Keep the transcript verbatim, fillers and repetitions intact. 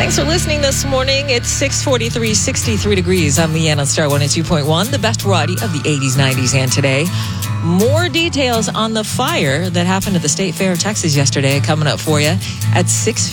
Thanks for listening this morning. It's six forty-three, sixty-three degrees. I'm Leanne on Star one oh two point one, the best variety of the eighties, nineties, and today. More details on the fire that happened at the State Fair of Texas yesterday coming up for you at six